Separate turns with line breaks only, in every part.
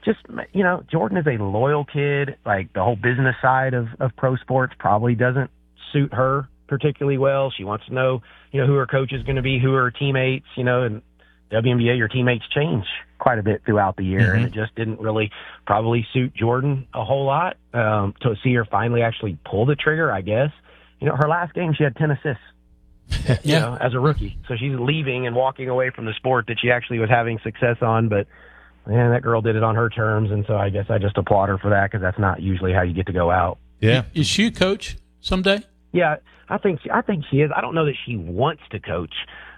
just, Jordan is a loyal kid. Like, the whole business side of pro sports probably doesn't suit her particularly well. She wants to know, who her coach is going to be, who are her teammates, and WNBA, your teammates change quite a bit throughout the year, and it just didn't really probably suit Jordan a whole lot. To see her finally actually pull the trigger, I guess. Her last game, she had 10 assists, as a rookie. So she's leaving and walking away from the sport that she actually was having success on, but man, that girl did it on her terms, and so I guess I just applaud her for that, because that's not usually how you get to go out.
Yeah.
Is she a coach someday?
Yeah, I think she is. I don't know that she wants to coach.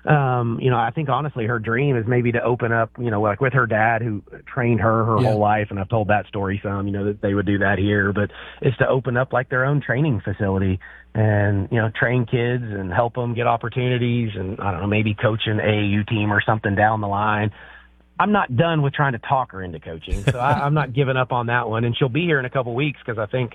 I think honestly her dream is maybe to open up, like with her dad who trained her whole life, and I've told that story some, that they would do that here, but it's to open up like their own training facility and, train kids and help them get opportunities, and I don't know, maybe coach an AAU team or something down the line. I'm not done with trying to talk her into coaching, so I'm not giving up on that one, and she'll be here in a couple weeks, because I think,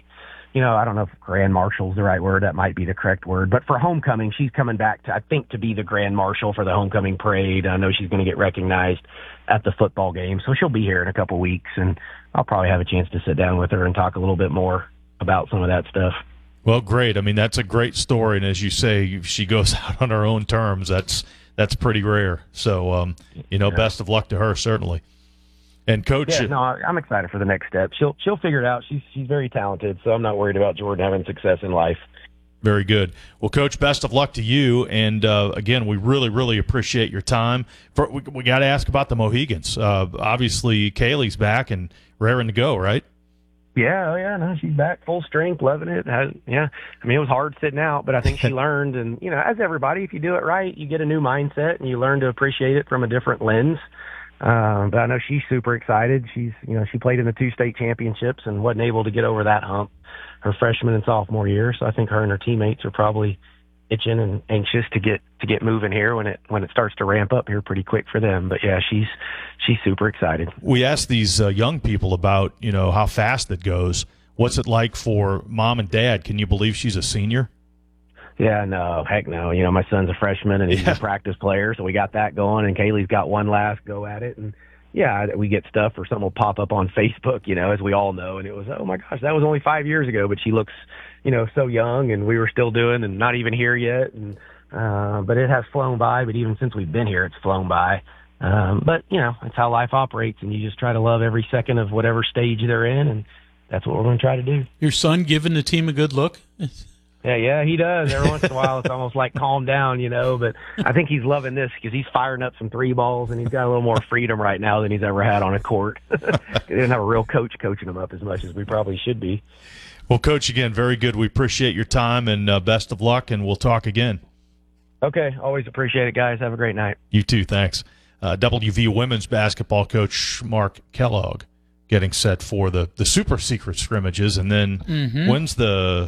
I don't know if grand marshal is the right word. That might be the correct word. But for homecoming, she's coming back to be the grand marshal for the homecoming parade. I know she's going to get recognized at the football game. So she'll be here in a couple weeks, and I'll probably have a chance to sit down with her and talk a little bit more about some of that stuff.
Well, great. I mean, that's a great story. And as you say, she goes out on her own terms. That's pretty rare. So, best of luck to her, certainly. And Coach,
I'm excited for the next step. She'll figure it out. She's very talented, so I'm not worried about Jordan having success in life.
Very good. Well, Coach, best of luck to you. And again, we really, really appreciate your time. We got to ask about the Mohegans. Obviously, Kaylee's back and raring to go, right?
Yeah, no, she's back full strength, loving it. It was hard sitting out, but I think she learned. And as everybody, if you do it right, you get a new mindset and you learn to appreciate it from a different lens. But I know she's super excited. She played in the 2 state championships and wasn't able to get over that hump her freshman and sophomore year. So I think her and her teammates are probably itching and anxious to get moving here when it starts to ramp up here pretty quick for them. But yeah, she's super excited.
We asked these young people about, how fast it goes. What's it like for mom and dad? Can you believe she's a senior?
Yeah, no, heck no. My son's a freshman and he's a practice player, so we got that going, and Kaylee's got one last go at it. And yeah, we get stuff or something will pop up on Facebook, as we all know, and it was, oh my gosh, that was only 5 years ago, but she looks, so young, and we were still doing and not even here yet. And but it has flown by, but even since we've been here, it's flown by. But it's how life operates, and you just try to love every second of whatever stage they're in, and that's what we're going to try to do.
Your son giving the team a good look?
Yeah, he does. Every once in a while, it's almost like calm down, but I think he's loving this because he's firing up some 3 balls, and he's got a little more freedom right now than he's ever had on a court. He didn't have a real coach coaching him up as much as we probably should be.
Well, Coach, again, very good. We appreciate your time, and best of luck, and we'll talk again.
Okay, always appreciate it, guys. Have a great night.
You too, thanks. WV women's basketball coach Mark Kellogg getting set for the super secret scrimmages, and then when's the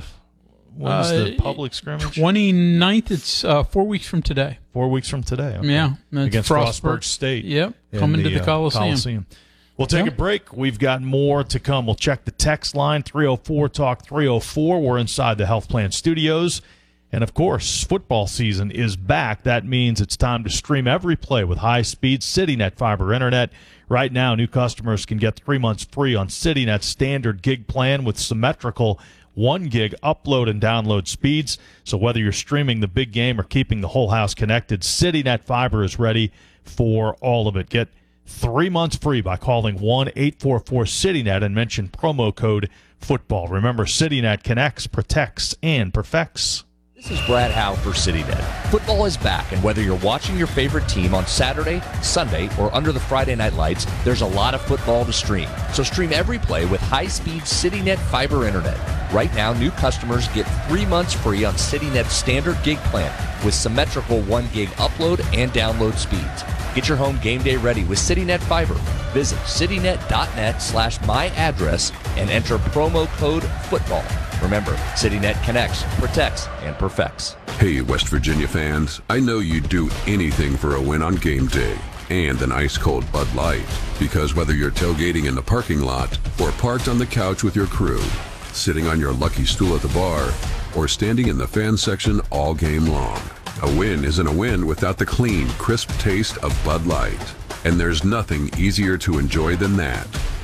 public scrimmage?
29th. It's 4 weeks from today.
4 weeks from today. Okay.
Yeah.
Against Frostburg State.
Yep. Coming to the Coliseum.
We'll take a break. We've got more to come. We'll check the text line, 304-TALK-304. We're inside the Health Plan Studios. And, of course, football season is back. That means it's time to stream every play with high-speed CityNet fiber internet. Right now, new customers can get 3 months free on CityNet's standard gig plan with symmetrical 1 gig upload and download speeds. So whether you're streaming the big game or keeping the whole house connected, CityNet fiber is ready for all of it. Get 3 months free by calling 1-844-CityNet and mention promo code football. Remember, CityNet connects, protects, and perfects.
This is Brad Howe for CityNet. Football is back, and whether you're watching your favorite team on Saturday, Sunday, or under the Friday night lights, there's a lot of football to stream. So stream every play with high-speed CityNet fiber internet. Right now, new customers get 3 months free on CityNet's standard gig plan with symmetrical 1 gig upload and download speeds. Get your home game day ready with CityNet fiber. Visit citynet.net/myaddress and enter promo code football. Remember, CityNet connects, protects, and perfects.
Hey, West Virginia fans, I know you'd do anything for a win on game day and an ice-cold Bud Light. Because whether you're tailgating in the parking lot or parked on the couch with your crew, sitting on your lucky stool at the bar, or standing in the fan section all game long, a win isn't a win without the clean, crisp taste of Bud Light. And there's nothing easier to enjoy than that.